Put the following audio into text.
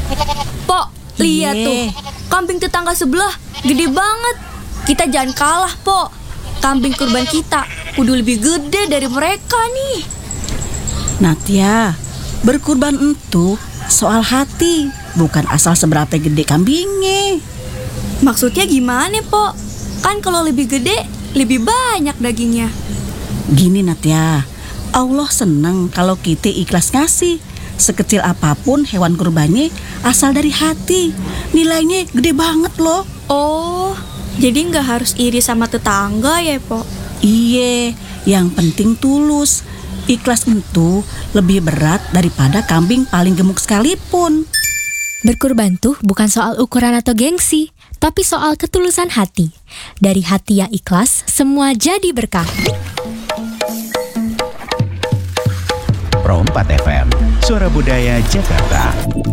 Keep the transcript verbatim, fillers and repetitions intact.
Pok, lihat Iye. tuh, kambing tetangga sebelah gede banget. Kita jangan kalah, Pok. Kambing kurban kita kudu lebih gede dari mereka nih. Natya, berkurban itu soal hati, bukan asal seberapa gede kambingnya. Maksudnya gimana, Pok? Kan kalau lebih gede, lebih banyak dagingnya. Gini Natya, Allah seneng kalau kita ikhlas ngasih. Sekecil apapun hewan kurbannya asal dari hati, nilainya gede banget loh. Oh, jadi nggak harus iri sama tetangga ya, Pok? Iye, yang penting tulus. Ikhlas itu lebih berat daripada kambing paling gemuk sekalipun. Berkurban tuh bukan soal ukuran atau gengsi, tapi soal ketulusan hati. Dari hati yang ikhlas, semua jadi berkah. Pro empat F M, Suara Budaya Jakarta.